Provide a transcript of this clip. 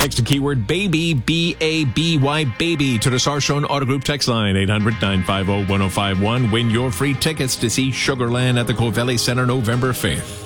Text the keyword baby, B-A-B-Y, baby, to the Sarshown Auto Group text line, 800-950-1051. Win your free tickets to see Sugarland at the Covelli Centre November 5th.